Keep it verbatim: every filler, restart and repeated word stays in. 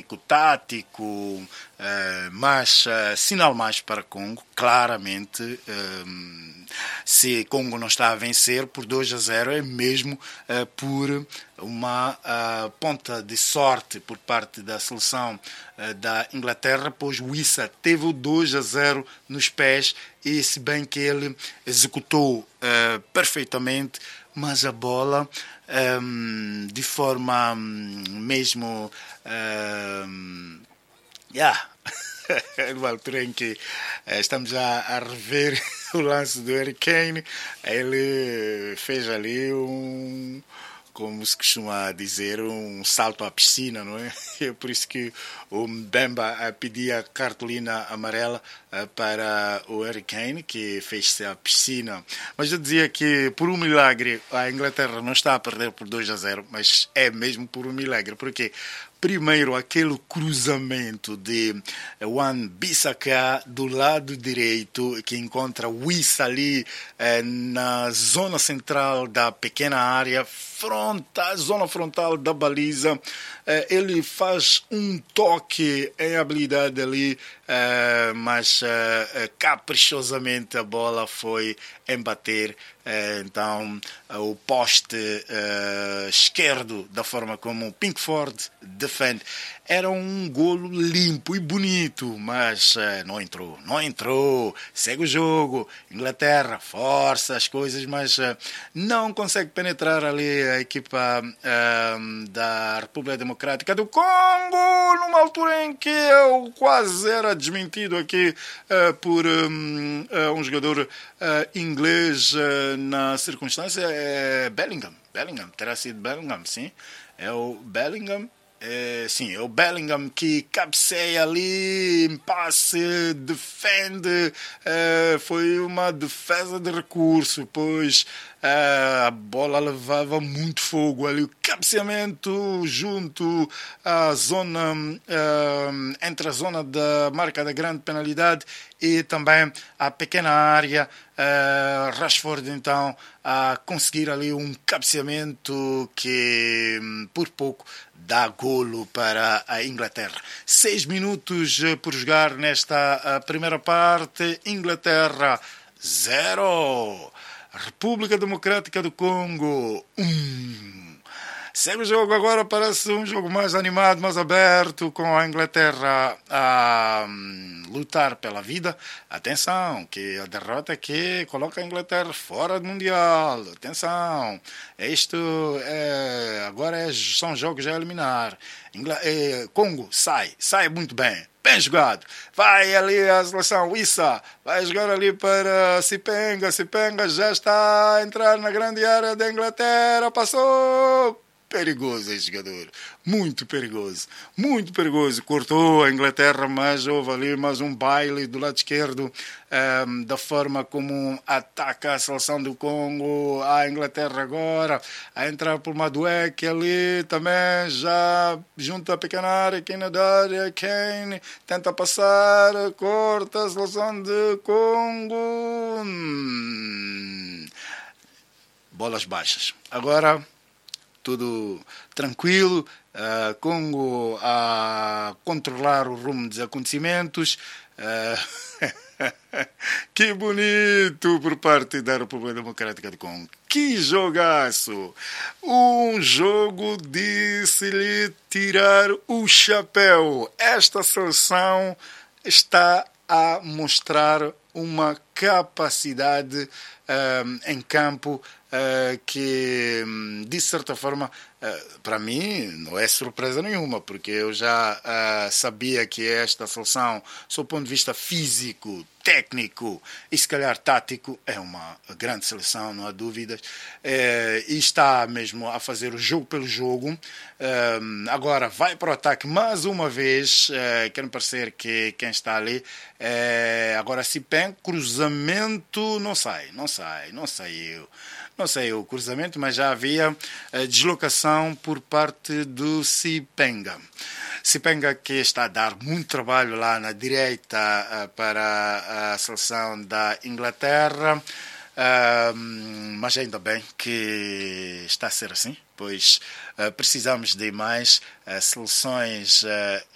técnico-tático, uh, mas uh, sinal mais para Congo, claramente. Uh, se Congo não está a vencer por dois a zero, é mesmo uh, por uma uh, ponta de sorte por parte da seleção uh, da Inglaterra, pois o Wissa teve o dois a zero nos pés, e se bem que ele executou uh, perfeitamente, mas a bola um, de forma um, mesmo um, yeah. numa altura em que uh, estamos a, a rever o lance do Harry Kane, ele fez ali um, como se costuma dizer, um salto à piscina, não é? É por isso que o Mbemba pedia cartolina amarela para o Harry Kane, que fez-se à piscina. Mas eu dizia que, por um milagre, a Inglaterra não está a perder por dois a zero, mas é mesmo por um milagre, porque primeiro, aquele cruzamento de Wan-Bissaka do lado direito, que encontra Wissa ali eh, na zona central da pequena área, frontal, zona frontal da baliza. Eh, ele faz um toque em habilidade ali, eh, mas eh, caprichosamente a bola foi embater. Eh, então, o poste eh, esquerdo, da forma como Pickford defende, era um golo limpo e bonito, mas uh, não entrou, não entrou, segue o jogo, Inglaterra força as coisas, mas uh, não consegue penetrar ali a equipa uh, da República Democrática do Congo, numa altura em que eu quase era desmentido aqui uh, por um, uh, um jogador uh, inglês uh, na circunstância, é Bellingham, Bellingham, terá sido Bellingham, sim, é o Bellingham. É, sim, é o Bellingham que cabeceia ali, passe, defende, é, foi uma defesa de recurso, pois é, a bola levava muito fogo ali, o cabeceamento junto à zona, é, entre a zona da marca da grande penalidade e também a pequena área. Uh, Rashford então a conseguir ali um cabeceamento que por pouco dá golo para a Inglaterra. Seis minutos por jogar nesta primeira parte. Inglaterra zero, República Democrática do Congo um. Segue o jogo agora, parece um jogo mais animado, mais aberto, com a Inglaterra a um, lutar pela vida. Atenção, que a derrota aqui coloca a Inglaterra fora do Mundial. Atenção, isto é, agora é, são jogos a eliminar. Ingl- é, Congo sai, sai muito bem. Bem jogado. Vai ali a seleção Wissa, vai jogar ali para Sipenga. Sipenga já está a entrar na grande área da Inglaterra. Passou. Perigoso esse jogador, muito perigoso, muito perigoso. Cortou a Inglaterra, mas houve ali mais um baile do lado esquerdo, um, da forma como ataca a seleção do Congo. A Inglaterra agora a entrar por Madueke ali também, já junto à pequena área, aqui na área. Kane tenta passar, corta a seleção do Congo. Hum. Bolas baixas. Agora tudo tranquilo, uh, Congo a controlar o rumo dos acontecimentos. Uh, que bonito por parte da República Democrática do Congo. Que jogaço! Um jogo de se lhe tirar o chapéu. Esta seleção está a mostrar uma capacidade um, em campo uh, que, de certa forma, uh, para mim, não é surpresa nenhuma, porque eu já uh, sabia que esta seleção, sob o ponto de vista físico, técnico e, se calhar, tático, é uma grande seleção, não há dúvidas, é, e está mesmo a fazer o jogo pelo jogo. É, agora vai para o ataque mais uma vez, é, quer me parecer que quem está ali, é, agora se pen, cruzamento, não sai, não sai, não saiu. Não sei o cruzamento, mas já havia é, deslocação por parte do Sipenga. Sipenga, que está a dar muito trabalho lá na direita uh, para a seleção da Inglaterra, uh, mas ainda bem que está a ser assim, pois uh, precisamos de mais uh, seleções uh,